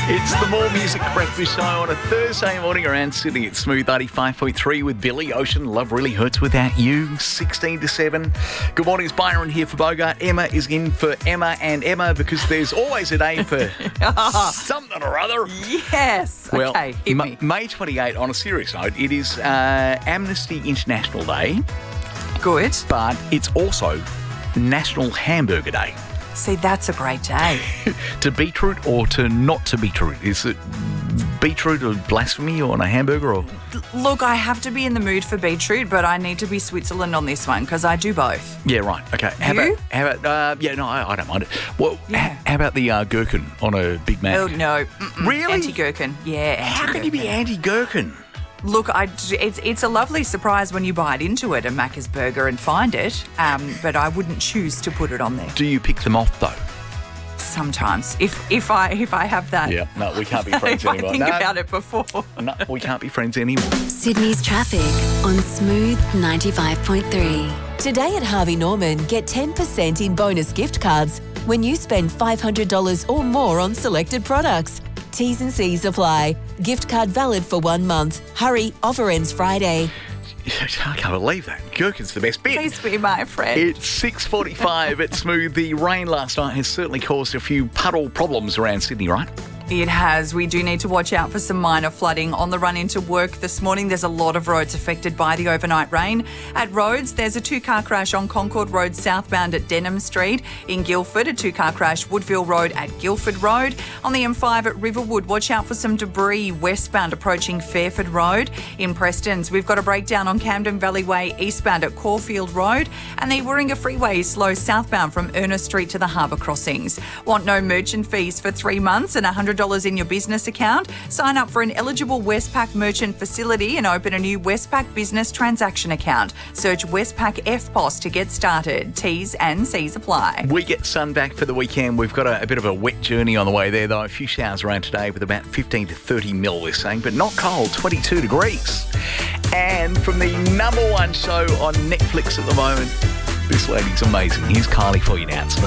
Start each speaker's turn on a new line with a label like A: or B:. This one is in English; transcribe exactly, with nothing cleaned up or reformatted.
A: It's the More Music Breakfast Show on a Thursday morning around Sydney. It's Smooth eighty-five point three with Billy Ocean. Love really hurts without you. sixteen to seven. Good morning, it's Byron here for Bogart. Emma is in for Emma and Emma because there's always a day for something or other.
B: Yes.
A: Well,
B: okay, hit
A: Ma-
B: me.
A: May twenty-eighth, on a serious note, it is uh, Amnesty International Day,
B: Good.
A: but it's also National Hamburger Day.
B: See, that's a great day.
A: To beetroot or to not to beetroot? Is it beetroot or blasphemy on a hamburger or?
B: Look, I have to be in the mood for beetroot, but I need to be Switzerland on this one because I do both.
A: Yeah, right. Okay. How
B: You?
A: about, how about uh, yeah, no, I, I don't mind it. Well,
B: Yeah.
A: h- how about the uh, gherkin on a Big Mac?
B: Oh, no. Mm-mm.
A: Really?
B: Anti-gherkin. Yeah,
A: How can you be
B: anti-gherkin.
A: anti-gherkin?
B: Look, I, it's, it's a lovely surprise when you bite into it, a Macca's burger, and find it, um, but I wouldn't choose to put it on there.
A: Do you pick them off, though?
B: Sometimes, if if I if I have that.
A: Yeah. No, we can't be friends
B: if I
A: anymore.
B: think
A: No.
B: about it before.
A: No, we can't be friends anymore.
C: Sydney's traffic on Smooth ninety-five point three.
D: Today at Harvey Norman, get ten percent in bonus gift cards when you spend five hundred dollars or more on selected products. T's and C's apply. Gift card valid for one month. Hurry, offer ends Friday.
A: I can't believe that. Gherkin's the best bit.
B: Please be my friend.
A: It's six forty-five at Smooth. The rain last night has certainly caused a few puddle problems around Sydney, right?
B: It has. We do need to watch out for some minor flooding on the run into work this morning. There's a lot of roads affected by the overnight rain. At roads, there's a two-car crash on Concord Road southbound at Denham Street. In Guildford, a two-car crash Woodville Road at Guildford Road. On the M five at Riverwood, watch out for some debris westbound approaching Fairford Road. In Prestons, we've got a breakdown on Camden Valley Way eastbound at Caulfield Road. And the Warringah Freeway is slow southbound from Ernest Street to the Harbour Crossings. Want no merchant fees for three months and one hundred dollars in your business account? Sign up for an eligible Westpac merchant facility and open a new Westpac business transaction account. Search Westpac F P O S to get started. T's and C's apply.
A: We get sun back for the weekend. We've got a, a bit of a wet journey on the way there, though. A few showers around today with about fifteen to thirty mil, they're saying, but not cold, twenty-two degrees. And from the number one show on Netflix at the moment, this lady's amazing. Here's Kylie for you now. It's